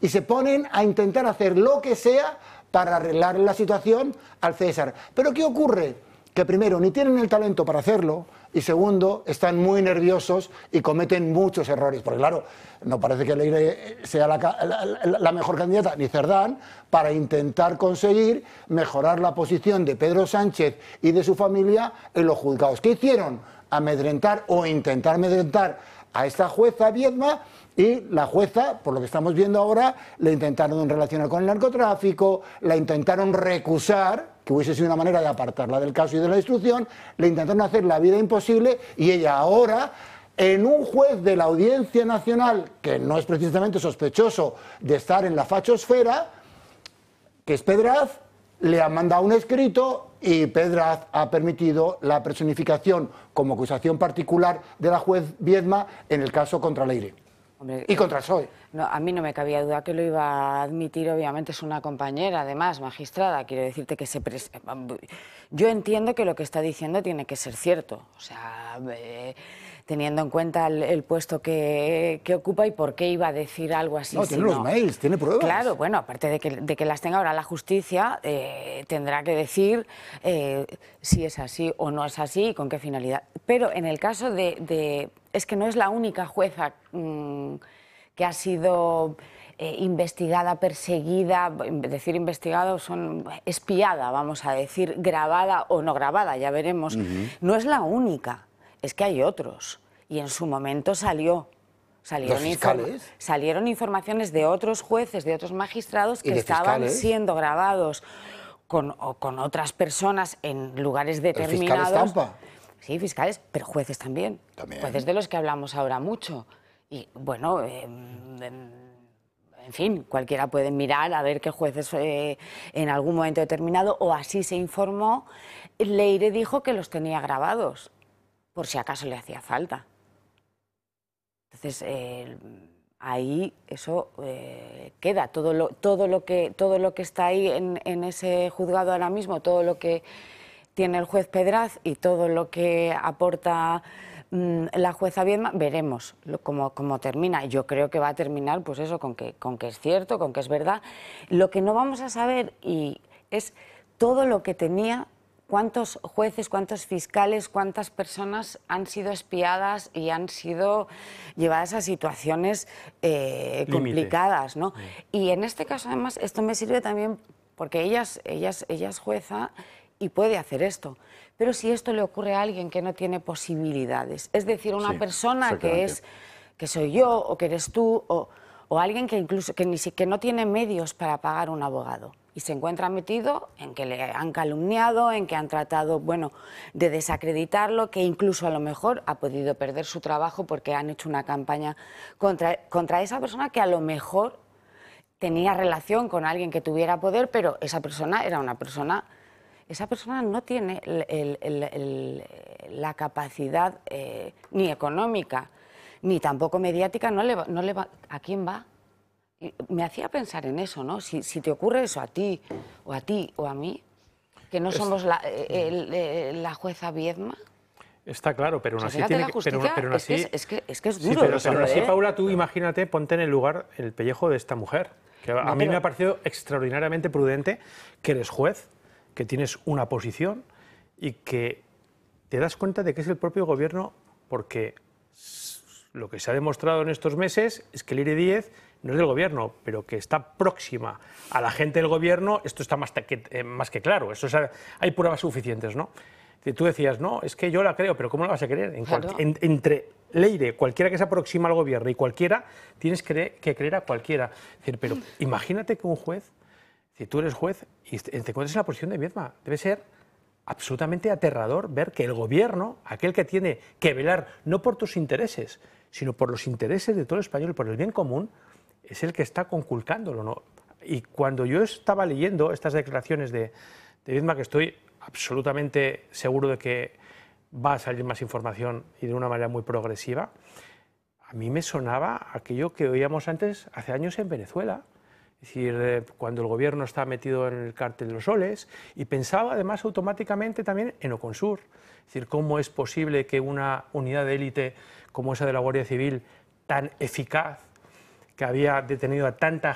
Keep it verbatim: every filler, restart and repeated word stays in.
y se ponen a intentar hacer lo que sea para arreglar la situación al César. ¿Pero qué ocurre? Que primero, ni tienen el talento para hacerlo, y segundo, están muy nerviosos y cometen muchos errores. Porque claro, no parece que Leire sea la, la, la mejor candidata, ni Cerdán, para intentar conseguir mejorar la posición de Pedro Sánchez y de su familia en los juzgados. ¿Qué hicieron? Amedrentar o intentar amedrentar a esta jueza Viedma, y la jueza, por lo que estamos viendo ahora, le intentaron relacionar con el narcotráfico, la intentaron recusar, que hubiese sido una manera de apartarla del caso y de la instrucción, le intentaron hacer la vida imposible, y ella ahora, en un juez de la Audiencia Nacional, que no es precisamente sospechoso de estar en la fachosfera, que es Pedraz, le han mandado un escrito y Pedraz ha permitido la personificación como acusación particular de la juez Viedma en el caso contra Leire. Hombre, y contra el P S O E. No, a mí no me cabía duda que lo iba a admitir, obviamente es una compañera, además, magistrada, quiero decirte que se... Pres... Yo entiendo que lo que está diciendo tiene que ser cierto, o sea, eh, teniendo en cuenta el, el puesto que, que ocupa y por qué iba a decir algo así. No, si tiene no. los mails, tiene pruebas. Claro, bueno, aparte de que, de que las tenga ahora la justicia, eh, tendrá que decir eh, si es así o no es así y con qué finalidad. Pero en el caso de... de es que no es la única jueza mmm, que ha sido eh, investigada, perseguida, decir investigado son espiada, vamos a decir, grabada o no grabada, ya veremos. Uh-huh. No es la única, es que hay otros. Y en su momento salió. Salieron, inform salieron informaciones de otros jueces, de otros magistrados que estaban fiscales? siendo grabados con, o con otras personas en lugares determinados. ¿El fiscal Estampa? Sí, fiscales, pero jueces también. también. Jueces de los que hablamos ahora mucho. Y bueno, eh, en fin, cualquiera puede mirar a ver qué jueces eh, en algún momento determinado, o así se informó, Leire dijo que los tenía grabados, por si acaso le hacía falta. Entonces, eh, ahí eso eh, queda, todo lo, todo, lo que, todo lo que está ahí en, en ese juzgado ahora mismo, todo lo que tiene el juez Pedraz y todo lo que aporta mmm, la jueza Viedma, veremos lo, cómo, cómo termina. Yo creo que va a terminar pues eso, con que, con que es cierto, con que es verdad. Lo que no vamos a saber y es todo lo que tenía, cuántos jueces, cuántos fiscales, cuántas personas han sido espiadas y han sido llevadas a situaciones eh, complicadas, ¿no? Sí. Y en este caso, además, esto me sirve también porque ella es, ella es, ella es jueza y puede hacer esto. Pero si esto le ocurre a alguien que no tiene posibilidades, es decir, una sí, persona que es que soy yo o que eres tú o, o alguien que incluso que ni que no tiene medios para pagar un abogado y se encuentra metido en que le han calumniado, en que han tratado, bueno, de desacreditarlo, que incluso a lo mejor ha podido perder su trabajo porque han hecho una campaña contra, contra esa persona que a lo mejor tenía relación con alguien que tuviera poder, pero esa persona era una persona... Esa persona no tiene el, el, el, el, la capacidad eh, ni económica, ni tampoco mediática, no le va, no le va, ¿a quién va? Y me hacía pensar en eso, ¿no? Si, si te ocurre eso a ti, o a ti, o a mí, que no somos la, el, el, la jueza Viedma. Está claro, pero aún así tiene que... Pero, pero aún así, es, que es, que, es que es duro. Sí, pero, eso, pero aún así, ¿eh? Paula, tú imagínate, ponte en el lugar, el pellejo de esta mujer, que a no, mí pero... me ha parecido extraordinariamente prudente, que eres juez, que tienes una posición y que te das cuenta de que es el propio gobierno, porque lo que se ha demostrado en estos meses es que Leire Díez no es del gobierno, pero que está próxima a la gente del gobierno, esto está más que, eh, más que claro, eso es, hay pruebas suficientes, ¿no? Tú decías, no, es que yo la creo, pero ¿cómo la vas a creer? En claro. en, entre Leire, cualquiera que se aproxima al gobierno y cualquiera, tienes que, que creer a cualquiera. Es decir, pero imagínate que un juez, si tú eres juez y te encuentras en la posición de Viedma, debe ser absolutamente aterrador ver que el gobierno, aquel que tiene que velar no por tus intereses, sino por los intereses de todo el español, por el bien común, es el que está conculcándolo, ¿no? Y cuando yo estaba leyendo estas declaraciones de, de Viedma, que estoy absolutamente seguro de que va a salir más información y de una manera muy progresiva, a mí me sonaba aquello que oíamos antes, hace años en Venezuela. Es decir, cuando el gobierno está metido en el cártel de los soles, y pensaba además automáticamente también en Oconsur. Es decir, cómo es posible que una unidad de élite como esa de la Guardia Civil, tan eficaz, que había detenido a tanta